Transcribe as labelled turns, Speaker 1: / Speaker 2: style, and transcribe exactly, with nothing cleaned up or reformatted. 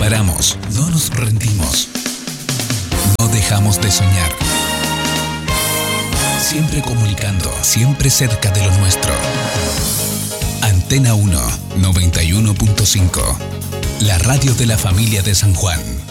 Speaker 1: paramos, no nos rendimos. No dejamos de soñar. Siempre comunicando, siempre cerca de lo nuestro. Antena uno, noventa y uno punto cinco. La radio de la familia de San Juan.